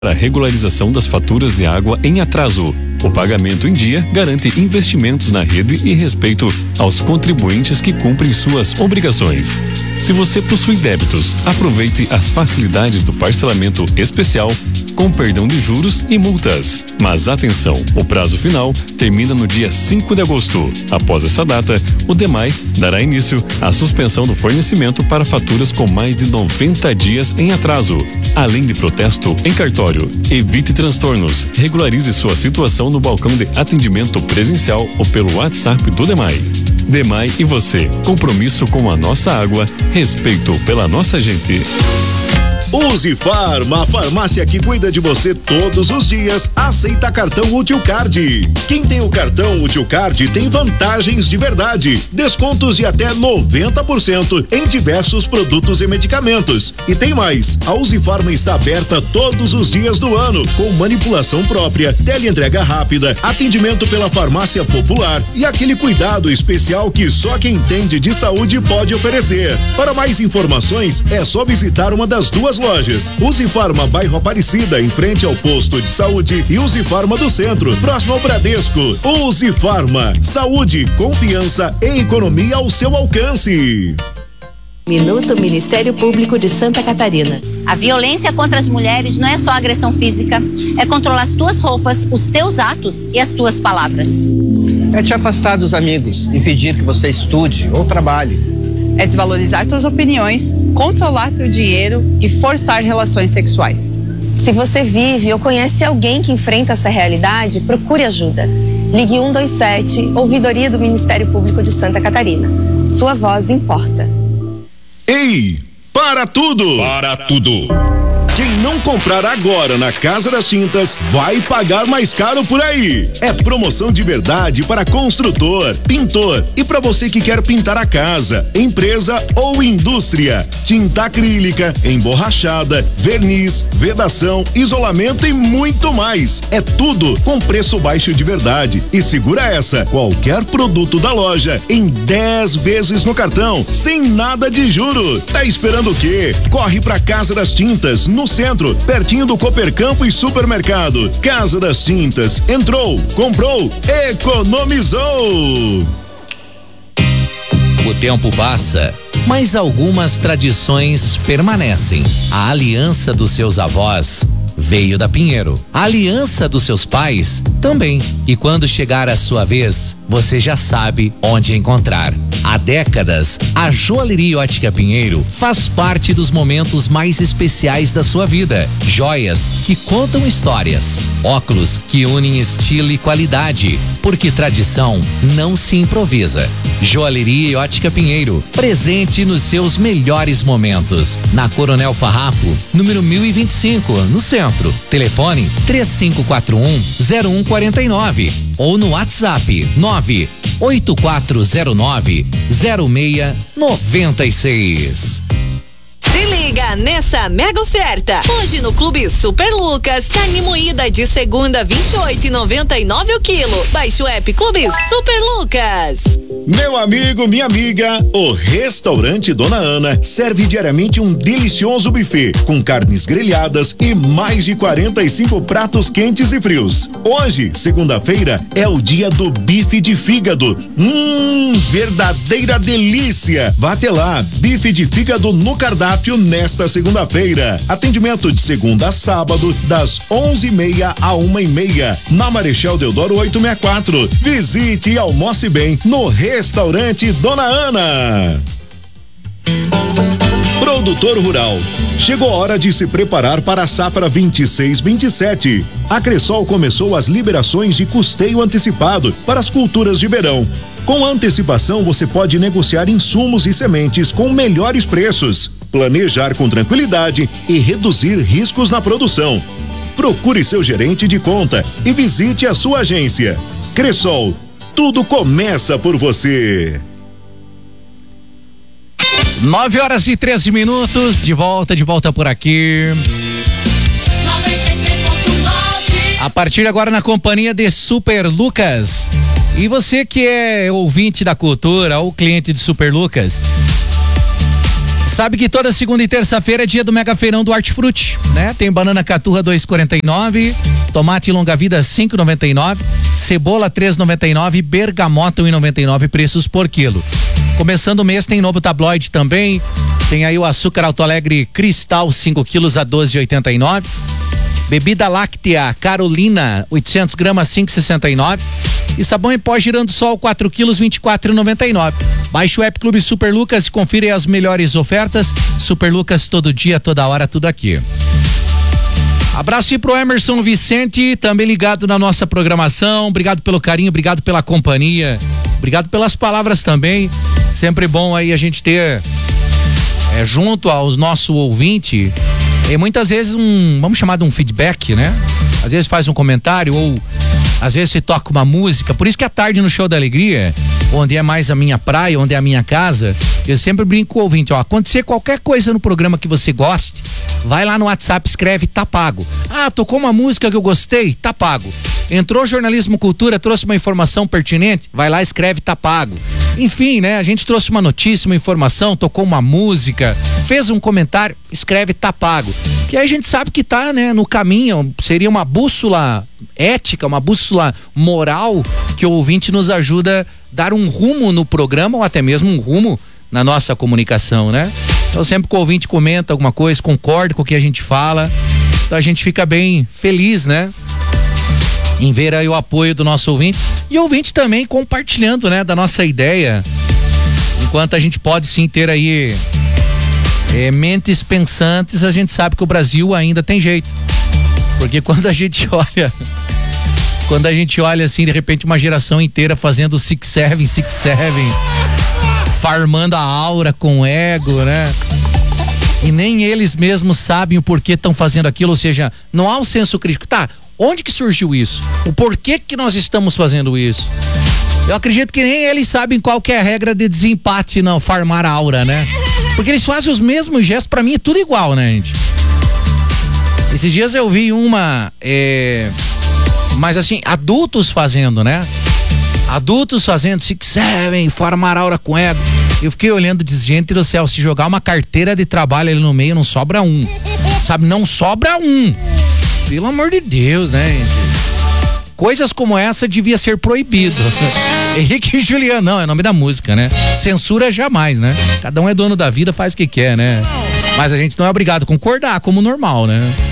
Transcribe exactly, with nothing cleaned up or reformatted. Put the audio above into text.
A regularização das faturas de água em atraso. O pagamento em dia garante investimentos na rede e respeito aos contribuintes que cumprem suas obrigações. Se você possui débitos, aproveite as facilidades do parcelamento especial com perdão de juros e multas. Mas atenção, o prazo final termina no dia cinco de agosto. Após essa data, o DEMAI dará início à suspensão do fornecimento para faturas com mais de noventa dias em atraso, além de protesto em cartório. Evite transtornos. Regularize sua situação no balcão de atendimento presencial ou pelo WhatsApp do DEMAI. DEMAI e você. Compromisso com a nossa água. Respeito pela nossa gente. Use Farma, a farmácia que cuida de você todos os dias, aceita cartão Utilcard. Quem tem o cartão Utilcard tem vantagens de verdade, descontos de até noventa por cento em diversos produtos e medicamentos. E tem mais, a Use Farma está aberta todos os dias do ano, com manipulação própria, teleentrega rápida, atendimento pela farmácia popular e aquele cuidado especial que só quem entende de saúde pode oferecer. Para mais informações, é só visitar uma das duas lojas. Use Farma, bairro Aparecida, em frente ao posto de saúde, e Use Farma do centro, próximo ao Bradesco. Use Farma, saúde, confiança e economia ao seu alcance. Minuto Ministério Público de Santa Catarina. A violência contra as mulheres não é só agressão física, é controlar as tuas roupas, os teus atos e as tuas palavras. É te afastar dos amigos, impedir que você estude ou trabalhe. É desvalorizar tuas opiniões, controlar teu dinheiro e forçar relações sexuais. Se você vive ou conhece alguém que enfrenta essa realidade, procure ajuda. Ligue um dois sete, Ouvidoria do Ministério Público de Santa Catarina. Sua voz importa. Ei, para tudo! Para tudo! Quem não comprar agora na Casa das Tintas vai pagar mais caro por aí. É promoção de verdade para construtor, pintor e para você que quer pintar a casa, empresa ou indústria. Tinta acrílica, emborrachada, verniz, vedação, isolamento e muito mais. É tudo com preço baixo de verdade. E segura essa, qualquer produto da loja em dez vezes no cartão, sem nada de juro. Tá esperando o quê? Corre pra Casa das Tintas, no centro, pertinho do Coopercampo e supermercado. Casa das Tintas, entrou, comprou, economizou. O tempo passa, mas algumas tradições permanecem. A aliança dos seus avós veio da Pinheiro. A aliança dos seus pais também. E quando chegar a sua vez, você já sabe onde encontrar. Há décadas, a Joalheria Ótica Pinheiro faz parte dos momentos mais especiais da sua vida. Joias que contam histórias, óculos que unem estilo e qualidade, porque tradição não se improvisa. Joalheria Ótica Pinheiro, presente nos seus melhores momentos. Na Coronel Farrapo, número mil e vinte e cinco, no centro. Telefone três cinco quatro um, zero um quatro nove ou no WhatsApp nove oito quatro zero nove, zero seis nove seis. Se liga nessa mega oferta. Hoje no Clube Super Lucas, carne moída de segunda vinte e oito reais e noventa e nove o quilo. Baixe o app Clube Super Lucas. Meu amigo, minha amiga, o Restaurante Dona Ana serve diariamente um delicioso buffet com carnes grelhadas e mais de quarenta e cinco pratos quentes e frios. Hoje, segunda-feira, é o dia do bife de fígado. Hum, verdadeira delícia! Vá até lá, bife de fígado no cardápio nesta segunda-feira. Atendimento de segunda a sábado, das onze e meia a uma e meia, na Marechal Deodoro oitocentos e sessenta e quatro. Visite e almoce bem no Restaurante Dona Ana. Produtor rural, chegou a hora de se preparar para a safra vinte e seis vinte e sete. A Cressol começou as liberações de custeio antecipado para as culturas de verão. Com antecipação, você pode negociar insumos e sementes com melhores preços, planejar com tranquilidade e reduzir riscos na produção. Procure seu gerente de conta e visite a sua agência. Cressol, tudo começa por você. Nove horas e treze minutos, de volta, de volta por aqui. A partir de agora na companhia de Super Lucas. E você que é ouvinte da cultura ou cliente de Super Lucas, Sabe que toda segunda e terça-feira é dia do Mega Feirão do Hortifruti, né? Tem banana caturra dois e quarenta e nove, tomate longa vida cinco e noventa e nove, cebola três e noventa e nove, bergamota um e noventa e nove preços por quilo. Começando o mês tem novo tabloide também, tem aí o açúcar Alto Alegre Cristal cinco quilos a doze e oitenta e nove, bebida láctea Carolina oitocentos gramas cinco e sessenta e nove e sabão em pó Girando Sol quatro quilos vinte e quatro e noventa e nove. Baixe o app Clube Super Lucas e confira aí as melhores ofertas. Super Lucas, todo dia, toda hora, tudo aqui. Abraço aí pro Emerson Vicente, também ligado na nossa programação. Obrigado pelo carinho, obrigado pela companhia, obrigado pelas palavras também. Sempre bom aí a gente ter é, junto aos nosso ouvinte e muitas vezes um, vamos chamar de um feedback, né? Às vezes faz um comentário ou às vezes se toca uma música. Por isso que à tarde no Show da Alegria, onde é mais a minha praia, onde é a minha casa, eu sempre brinco com o ouvinte, ó, acontecer qualquer coisa no programa que você goste, vai lá no WhatsApp, escreve, tá pago. Ah, tocou uma música que eu gostei, tá pago. Entrou Jornalismo Cultura, trouxe uma informação pertinente, vai lá, escreve, tá pago. Enfim, né, a gente trouxe uma notícia, uma informação, tocou uma música, fez um comentário, escreve, tá pago. Que aí a gente sabe que tá, né, no caminho, seria uma bússola ética, uma bússola moral que o ouvinte nos ajuda a dar um rumo no programa ou até mesmo um rumo na nossa comunicação, né? Então sempre que o ouvinte comenta alguma coisa, concorda com o que a gente fala, então a gente fica bem feliz, né? Em ver aí o apoio do nosso ouvinte e o ouvinte também compartilhando, né, da nossa ideia, enquanto a gente pode sim ter aí é, mentes pensantes, a gente sabe que o Brasil ainda tem jeito, porque quando a gente olha quando a gente olha assim, de repente uma geração inteira fazendo six seven, six seven, farmando a aura com ego, né? E nem eles mesmos sabem o porquê estão fazendo aquilo, ou seja, não há um senso crítico. Tá, onde que surgiu isso? O porquê que nós estamos fazendo isso? Eu acredito que nem eles sabem qual que é a regra de desempate não farmar a aura, né? Porque eles fazem os mesmos gestos, pra mim é tudo igual, né, gente? Esses dias eu vi uma, é, mas assim, adultos fazendo, né? Adultos fazendo six seven, farmar a aura com ego. Eu fiquei olhando e disse, gente do céu, se jogar uma carteira de trabalho ali no meio, não sobra um. Sabe, não sobra um. Pelo amor de Deus, né, gente? Coisas como essa devia ser proibido. Henrique e Juliano, não, é nome da música, né? Censura jamais, né? Cada um é dono da vida, faz o que quer, né? Mas a gente não é obrigado a concordar como normal, né?